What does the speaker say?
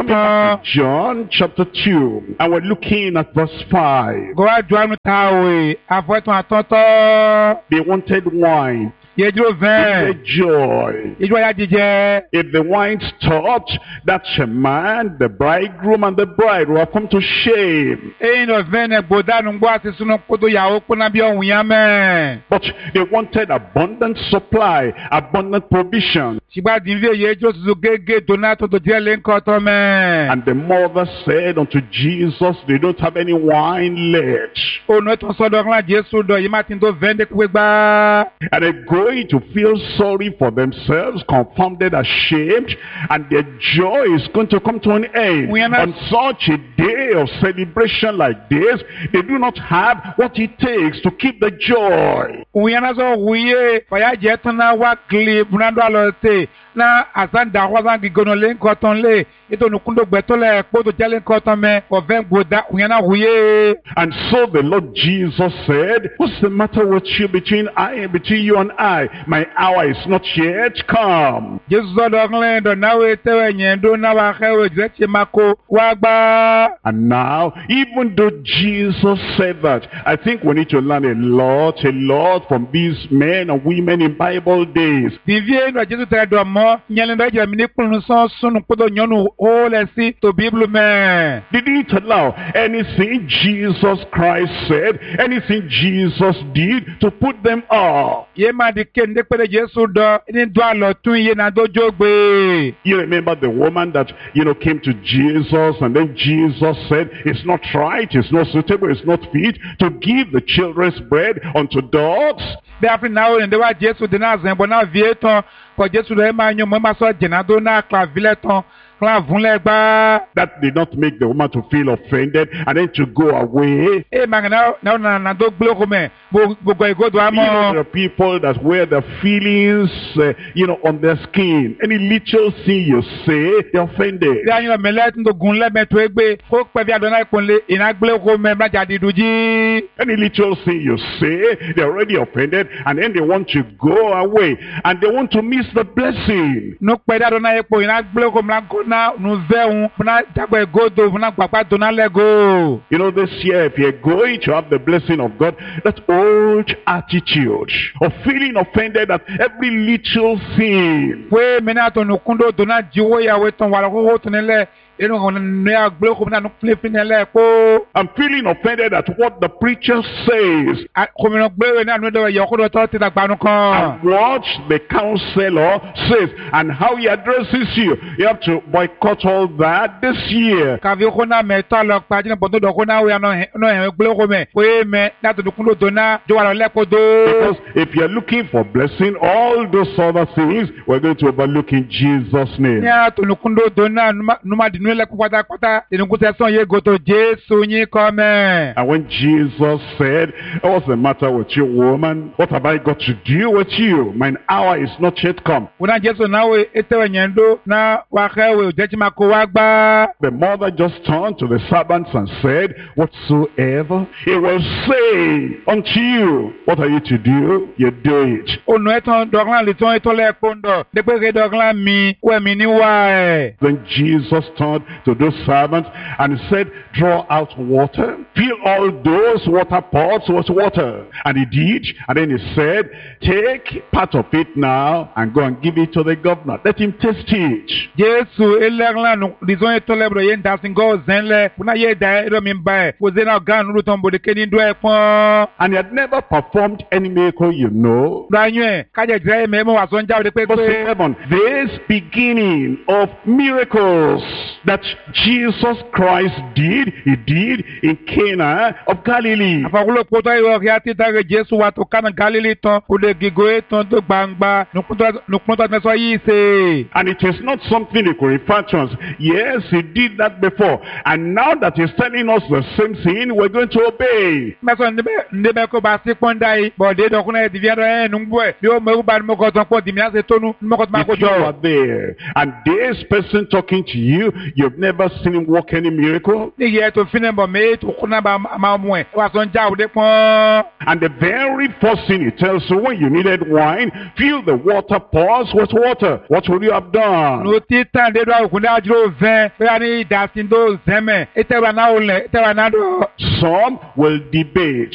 coming back to John chapter 2, and we're looking at verse 5. They wanted wine. They wanted joy. If the wine stopped, that man, the bridegroom and the bride will come to shame. But they wanted abundant supply, abundant provision. And the mother said unto Jesus, they don't have any wine left. And they're going to feel sorry for themselves, confounded, ashamed, and their joy is going to come to an end. On such a day of celebration like this, they do not have what it takes to keep the joy. And so the Lord Jesus said, what's the matter with you, between you and I? My hour is not yet come. And now, even though Jesus said that, I think we need to learn a lot from these men and women in Bible days. Did he allow anything Jesus Christ said, anything Jesus did to put them off? You remember the woman that came to Jesus, and then Jesus said, it's not right, it's not suitable, it's not fit to give the children's bread unto dogs. That did not make the woman to feel offended and then to go away. There are people that wear their feelings, on their skin. Any little thing you say, they're offended. Any little thing you say, they're already offended, and then they want to go away, and they want to miss the blessing. This year, if you're going to have the blessing of God, that old attitude of feeling offended at every little thing, I'm feeling offended at what the preacher says, and what the counselor says, and how he addresses you. You have to boycott all that this year. Because if you're looking for blessing, all those other things, we're going to overlook in Jesus' name. And when Jesus said, what's the matter with you, woman? What have I got to do with you? Mine hour is not yet come. The mother just turned to the servants and said, whatsoever he will say unto you, what are you to do? You do it. Then Jesus turned to those servants and said, draw out water, fill all those water pots with water. And he did. And then he said, take part of it now and go and give it to the governor. Let him taste it. And he had never performed any miracle, This beginning of miracles that Jesus Christ did, he did in Cana of Galilee. And it is not something you could refer to as, yes, he did that before. And now that he's telling us the same thing, we're going to obey. If you are there and this person talking to you, You've never seen him work any miracle. And the very first thing he tells you, when you needed wine, fill the water pots with water. What would you have done? Some will debate